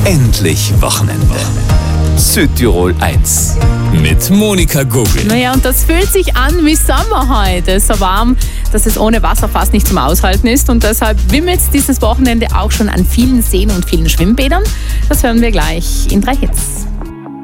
Endlich Wochenende. Südtirol 1 mit Monika Gogel. Naja, und das fühlt sich an wie Sommer heute. So warm, dass es ohne Wasser fast nicht zum Aushalten ist. Und deshalb wimmelt dieses Wochenende auch schon an vielen Seen und vielen Schwimmbädern. Das hören wir gleich in 3 Hits.